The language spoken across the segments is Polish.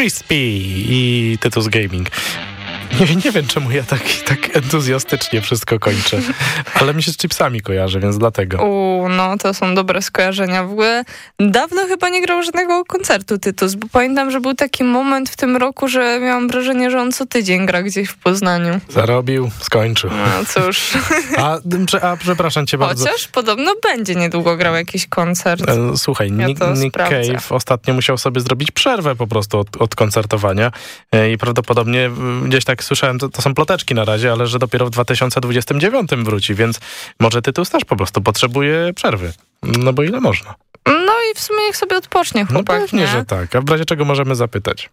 Crispy i Tytus Gaming. Nie wiem, czemu ja tak entuzjastycznie wszystko kończę, ale mi się z chipsami kojarzy, więc dlatego. No to są dobre skojarzenia. W ogóle dawno chyba nie grał żadnego koncertu Tytus, bo pamiętam, że był taki moment w tym roku, że miałam wrażenie, że on co tydzień gra gdzieś w Poznaniu. Zarobił, skończył. No cóż. A przepraszam cię bardzo. Chociaż podobno będzie niedługo grał jakiś koncert. Słuchaj, Nick Cave ostatnio musiał sobie zrobić przerwę po prostu od koncertowania i prawdopodobnie gdzieś tak słyszałem, to są ploteczki na razie, ale że dopiero w 2029 wróci, więc może Tytus też po prostu potrzebuje przerwy. No bo ile można? No i w sumie niech sobie odpocznie chłopak, no pewnie, nie? że tak. A w razie czego możemy zapytać?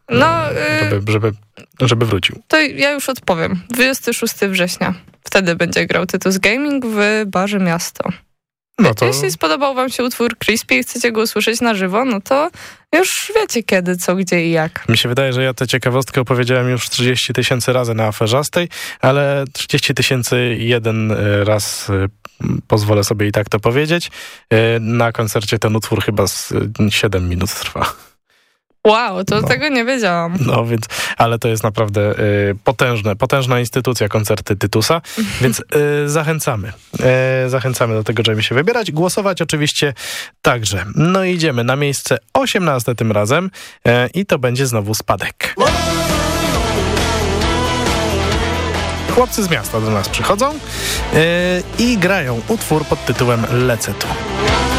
Żeby wrócił. To ja już odpowiem. 26 września. Wtedy będzie grał Tytus Gaming w barze Miasto. No to... Jeśli spodobał wam się utwór Crispy i chcecie go usłyszeć na żywo, no to już wiecie kiedy, co, gdzie i jak. Mi się wydaje, że ja tę ciekawostkę opowiedziałem już 30 000 razy na Aferzastej, ale 30 001 raz pozwolę sobie i tak to powiedzieć. Na koncercie ten utwór chyba 7 minut trwa. Wow, to tego nie wiedziałam. No więc, ale to jest naprawdę potężna instytucja, koncerty Tytusa, więc zachęcamy. Zachęcamy do tego, żeby się wybierać. Głosować oczywiście także. No i idziemy na miejsce 18 tym razem i to będzie znowu Spadek. Chłopcy z miasta do nas przychodzą i grają utwór pod tytułem Lecę tu.